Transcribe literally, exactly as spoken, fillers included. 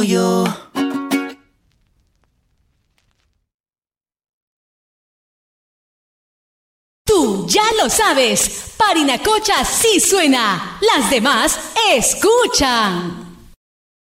yo. Tú ya lo sabes, Parinacocha sí suena, las demás escuchan.